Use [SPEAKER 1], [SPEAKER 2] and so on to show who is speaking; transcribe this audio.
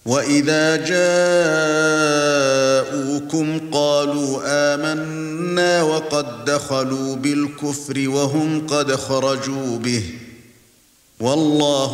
[SPEAKER 1] وَإِذَا جَاءُوكُمْ قَالُوا آمَنَّا وَقَدْ دَخَلُوا بِالْكُفْرِ وَهُمْ قَدْ خَرَجُوا بِهِ وَاللَّهُ